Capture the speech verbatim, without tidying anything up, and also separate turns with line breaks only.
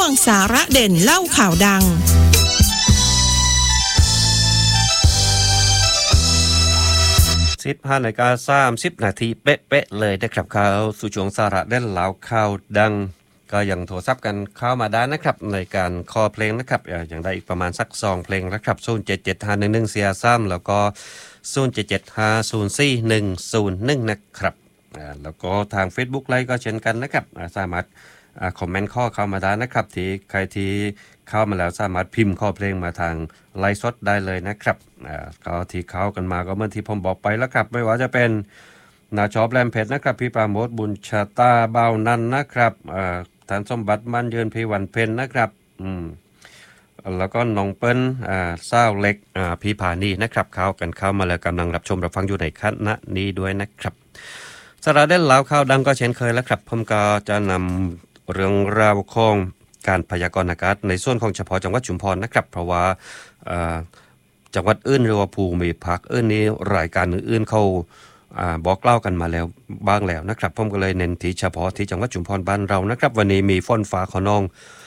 งสาระเด่นเล่าข่าวดัง
สิบห้านาฬิกาสามสิบนาทีเป๊ะๆเลยนะครับข่าวสู่ช่วงสาระเด่นเล่าข่าวดังก็ยังโทรศัพท์กันเข้ามาได้นะครับในการคอเพลงนะครับอย่างได้อีกประมาณสักสองเพลงนะครับศูนย์ เจ็ด เจ็ด ห้า หนึ่ง หนึ่ง สี่ สาม แล้วก็ศูนย์ เจ็ด เจ็ด ห้า ศูนย์ สี่ หนึ่ง ศูนย์ หนึ่งนะครับแล้วก็ทาง Facebook ไลฟ์ก็เช่นกันนะครับสามารถคอมเมนต์ข้อเข้ามาได้นะครับที่ใครที่เข้ามาแล้วสามารถพิมพ์ข้อเพลงมาทางไลฟ์สดได้เลยนะครับก็ที่เข้ากันมาก็เมื่อที่ผมบอกไปแล้วครับไม่ว่าจะเป็นนาชอบแรมเพชรนะครับพี่ปราโมทบุญชาตาเบานันนะครับท่านสมบัติมั่นยืนพี่วันเพ็ญนะครับอืมแล้วก็น้องเปิ้ลอ่าเศร้าเล็กอ่าพี่ผานีนะครับเข้ากันเข้ามาแล้วกำลังรับชมรับฟังอยู่ในคณะนี้ด้วยนะครับสาระเด่นเล่าข่าวดังก็เช่นเคยแล้วครับผมก็จะนำเรื่องราวของการพยากรณ์อากาศในส่วนของเฉพาะจังหวัดชุมพรนะครับเพราะว่าอ่าจังหวัดอื่นหรือว่าภูมิภาคอื่นนี้รายการอื่นๆเขาอ่าบอกเล่ากันมาแล้วบ้างแล้วนะครับผมก็เลยเน้นที่เฉพาะที่จังหวัดชุมพรบ้านเรานะครับวันนี้มีฝนฟ้าขนอง